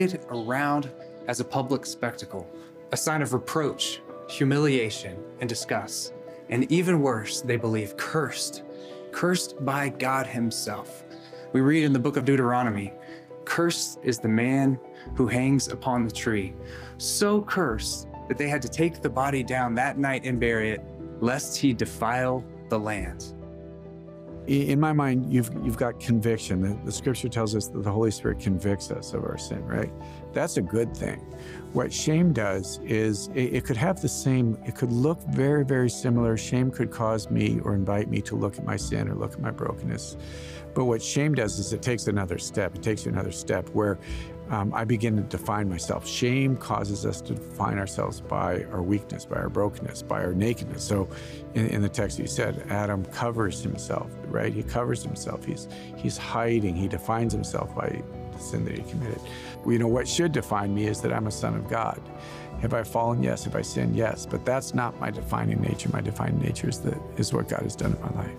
around as a public spectacle, a sign of reproach, humiliation, and disgust. And even worse, they believe cursed by God himself. We read in the book of Deuteronomy, "Cursed is the man who hangs upon the tree," so cursed that they had to take the body down that night and bury it, lest he defile the land. In my mind, you've got conviction. The scripture tells us that the Holy Spirit convicts us of our sin, right? That's a good thing. What shame does is it could have the same, it could look very, very similar. Shame could cause me or invite me to look at my sin or look at my brokenness. But what shame does is it takes another step. It takes you another step where I begin to define myself. Shame causes us to define ourselves by our weakness, by our brokenness, by our nakedness. So in the text you said, Adam covers himself, right? He covers himself. He's hiding. He defines himself by the sin that he committed. You know, what should define me is that I'm a son of God. Have I fallen? Yes. Have I sinned? Yes. But that's not my defining nature. My defining nature is what God has done in my life.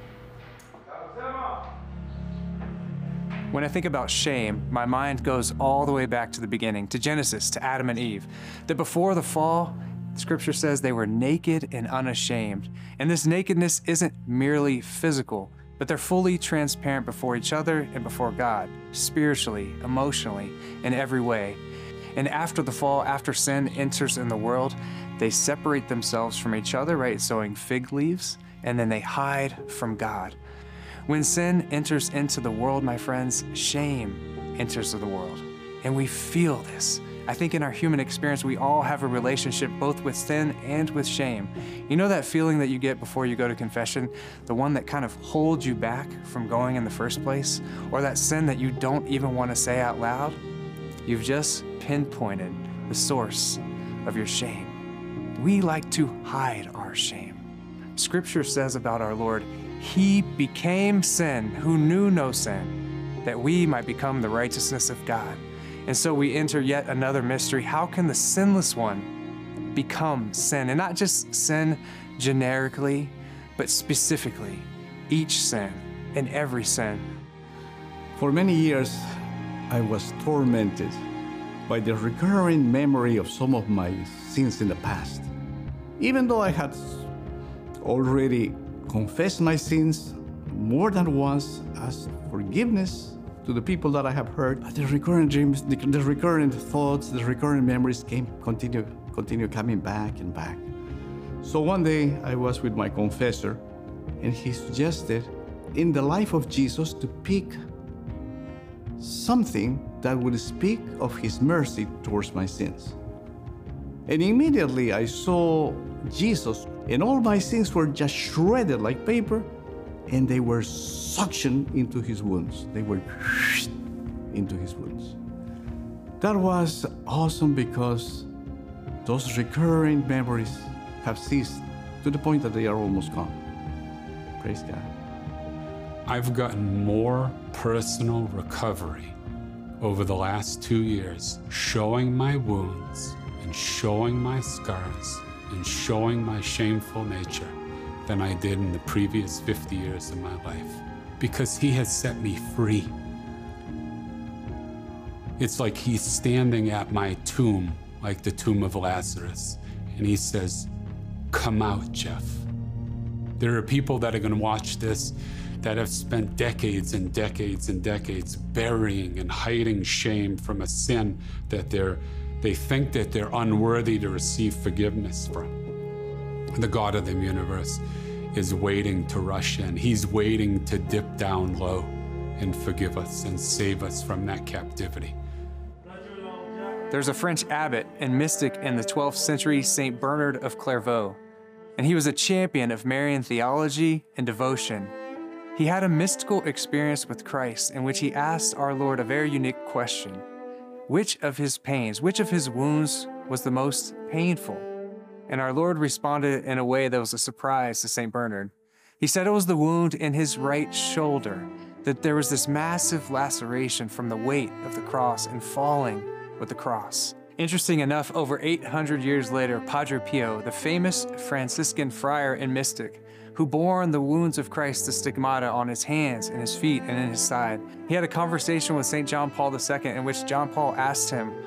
When I think about shame, my mind goes all the way back to the beginning, to Genesis, to Adam and Eve. That before the fall, Scripture says they were naked and unashamed. And this nakedness isn't merely physical, but they're fully transparent before each other and before God, spiritually, emotionally, in every way. And after the fall, after sin enters in the world, they separate themselves from each other, right, sowing fig leaves, and then they hide from God. When sin enters into the world, my friends, shame enters the world. And we feel this. I think in our human experience, we all have a relationship both with sin and with shame. You know that feeling that you get before you go to confession? The one that kind of holds you back from going in the first place? Or that sin that you don't even want to say out loud? You've just pinpointed the source of your shame. We like to hide our shame. Scripture says about our Lord, He became sin who knew no sin, that we might become the righteousness of God. And so we enter yet another mystery. How can the sinless one become sin? And not just sin generically, but specifically, each sin and every sin. For many years, I was tormented by the recurring memory of some of my sins in the past. Even though I had already confessed my sins more than once, asked forgiveness to the people that I have hurt, but the recurrent dreams, the recurrent thoughts, the recurrent memories continue coming back and back. So one day I was with my confessor, and he suggested in the life of Jesus to pick something that would speak of his mercy towards my sins. And immediately I saw Jesus, and all my sins were just shredded like paper, and they were suctioned into his wounds. They were into his wounds. That was awesome because those recurring memories have ceased to the point that they are almost gone. Praise God. I've gotten more personal recovery over the last 2 years, showing my wounds and showing my scars and showing my shameful nature than I did in the previous 50 years of my life, because he has set me free. It's like he's standing at my tomb, like the tomb of Lazarus, and he says, "Come out, Jeff." There are people that are going to watch this that have spent decades and decades and decades burying and hiding shame from a sin that they think that they're unworthy to receive forgiveness from. The God of the universe is waiting to rush in. He's waiting to dip down low and forgive us and save us from that captivity. There's a French abbot and mystic in the 12th century, Saint Bernard of Clairvaux, and he was a champion of Marian theology and devotion. He had a mystical experience with Christ in which he asked our Lord a very unique question. Which of his pains, which of his wounds was the most painful? And our Lord responded in a way that was a surprise to St. Bernard. He said it was the wound in his right shoulder, that there was this massive laceration from the weight of the cross and falling with the cross. Interesting enough, over 800 years later, Padre Pio, the famous Franciscan friar and mystic, who bore on the wounds of Christ the stigmata on his hands and his feet and in his side, he had a conversation with St. John Paul II in which John Paul asked him,